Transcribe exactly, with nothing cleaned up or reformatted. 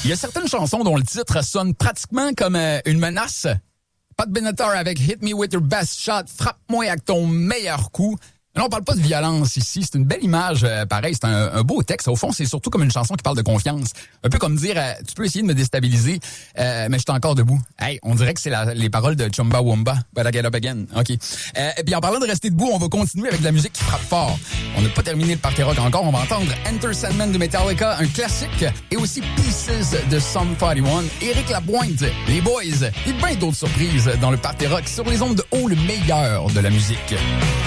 Il y a certaines chansons dont le titre sonne pratiquement comme euh, une menace. Pat Benatar avec Hit Me With Your Best Shot, frappe-moi avec ton meilleur coup. Mais là, on parle pas de violence ici, c'est une belle image, euh, pareil, c'est un, un beau texte. Au fond, c'est surtout comme une chanson qui parle de confiance. Un peu comme dire, euh, tu peux essayer de me déstabiliser, euh, mais je suis encore debout. Hey, on dirait que c'est la, les paroles de Chumba Wumba, But I Get Up Again. OK. Euh, et puis en parlant de rester debout, on va continuer avec de la musique qui frappe fort. On n'a pas terminé le party rock encore, on va entendre Enter Sandman de Metallica, un classique, et aussi Pieces de Sum quarante et un, Éric Lapointe, les Boys, et bien d'autres surprises dans le party rock sur les ondes de haut, le meilleur de la musique.